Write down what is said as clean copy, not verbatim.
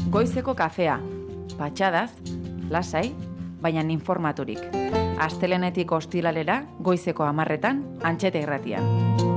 Goizeko kafea, patxadaz, lasai, baina informaturik. Astelenetik ostilalera, goizeko 10:00, Antxeta Irratian.